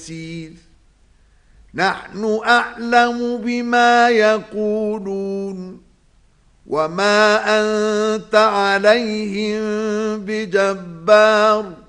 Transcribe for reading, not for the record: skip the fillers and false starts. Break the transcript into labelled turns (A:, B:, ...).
A: نحن أعلم بما يقولون وما أنت عليهم بجبار